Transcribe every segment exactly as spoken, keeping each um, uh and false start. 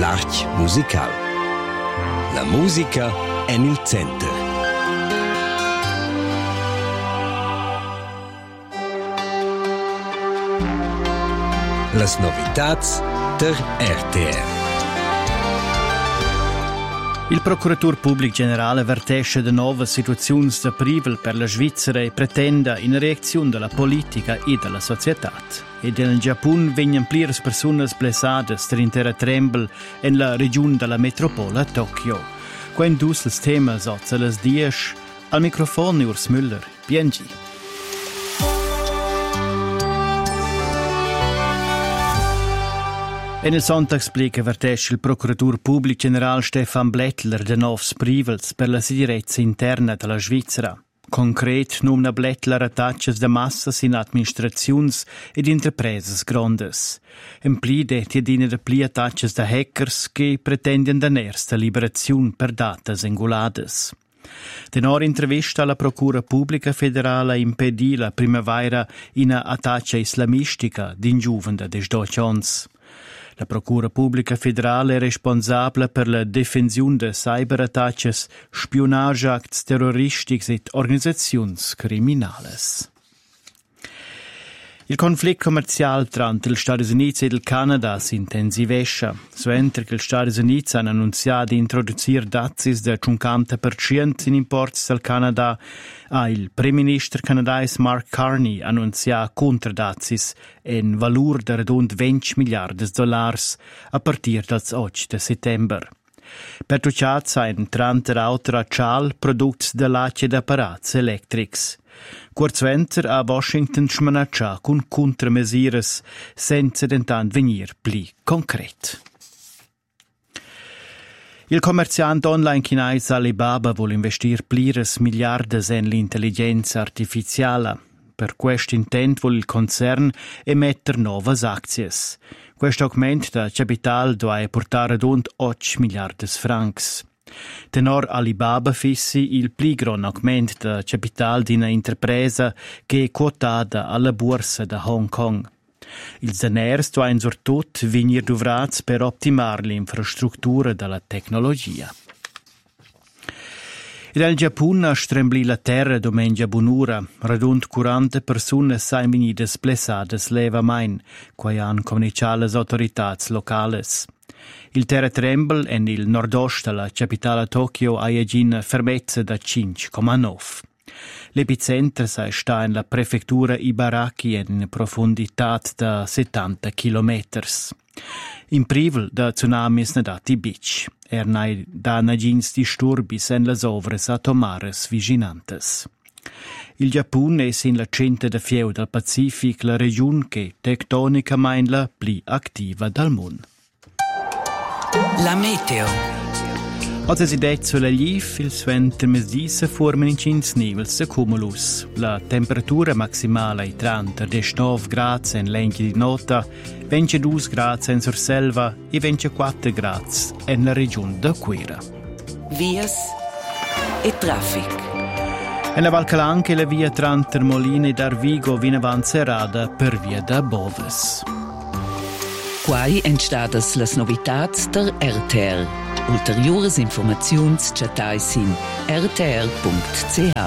l'art musical. La musica è nel center. Las novitats der R T R. Il procuratur pubblic generale avvertisce de nuove situazioni de perivel per la Svizzera e pretende in reazione della politica e della società. E nel Giappone vengono pliras personas blessades dall'intera trembel in la regione della metropola Tokyo. Quando dus les temas a las dies, al microfono Urs Müller, P N G. E nel Sonntag explica vertesce il procuratur pubblic general Stefan Blättler de novs privels per la sicurezza interna della Svizzera. Concret, numna Blättler attaccias de massas in administraziuns ed interpreses grondes. En pli det jedine de pli attaccias de hackers che pretendian daners de liberaziun per datas engulades. Tenor intervista alla Procura Pubblica Federale impedì la primavera in attaccia islamistica din giuvenda des docents. La Procura Pubblica Federale è responsabile per la difensione de cyberattacches, spionageacts terroristics et organisaziuns criminales. Il conflitto commerciale tra gli Stati Uniti e il Canada si intensivesce. Suenter che gli Stati Uniti hanno annunciato di introdurre dazi del cinquanta per cento in importi dal Canada, ha il Primo Ministro canadese Mark Carney annunciato contradazi in valore di rund venti miliardi di dollari a partire dal otto di settembre. Per tucciat sain trenta auto a cial prodotti da lace d'apparati elettrici. Kurzventer a Washington schmanaccia con contramesures senza dentant venir pli concret. Il commerciante online chinese Alibaba vuole investire plires miliardes in l'intelligenza artificiale. Per questo intent vuole il concern emettere nuove azies. Questo aumento da capital deve portare rund otto miliardi francs. Tenor Alibaba fissi il pli gran aumento da capital di una impresa che è quotata alla borsa da Hong Kong. Il deners deve soprattutto venire dovrats per ottimare l'infrastruttura della tecnologia. Il Giappone ha stremblì la terra domenica bunura. Rund quaranta persone sono venite splessate levamain, quai han comunicato le autorità locali. Il terratrembel en il nord-ost della capitale Tokyo ha agin fermezza da cinque virgola nove. L'epicentro sta in la prefettura Ibaraki in profondità da settanta chilometri. In privel da tsunamis nadati beach. Ernai da nagins disturbis en las ovres atomares viginantes. Il Giappone è in la centra de fieu del Pacific la regione che tectonicamente la pli attiva dal mondo. La meteo. Oggi si detto sulla Liv, il suenter mesdì si formano in cinque nivels de cumulus. La temperatura maximale è trenta diciannove gradi in Lenchi di Nota, ventidue gradi in Surselva e ventiquattro gradi nella regione da Quera. Vias e traffic. Nella Val Calanche la via tra Termolina e Darvigo viene avanzerata per via da Boves. Quai entstadas las novitats der R T R. Ulteriores informaziuns chatais in r t r punct c h.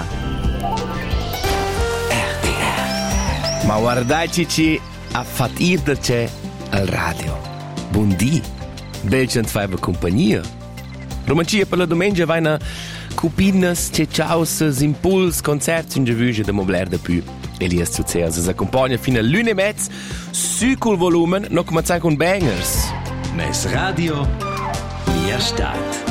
R T R. Ma guardaici a fatirderce al radio. Buondì. Belgent faiva compagnia. Romancia per la domenica vai na cupinas, cecciausas, impuls, concerts in giavuge de mobler de più. Elias Zuzeas es accompagna fino a l'una e mezz su col volumen, no cominciare con bangers. Mes radio, mia stat.